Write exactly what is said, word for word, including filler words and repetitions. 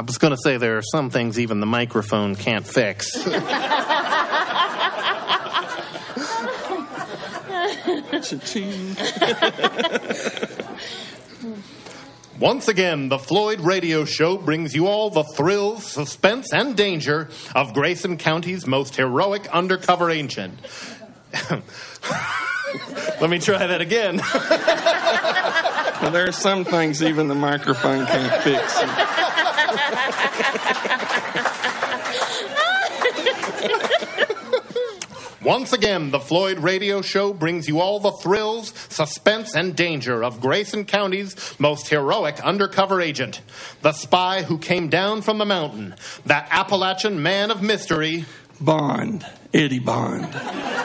I was going to say there are some things even the microphone can't fix. Cha-ching. Once again, the Floyd Radio Show brings you all the thrills, suspense, and danger of Grayson County's most heroic undercover agent. Let me try that again. Well, there are some things even the microphone can't fix. Once again, the Floyd Radio Show brings you all the thrills, suspense, and danger of Grayson County's most heroic undercover agent, the spy who came down from the mountain, that Appalachian man of mystery, Bond, Eddie Bond.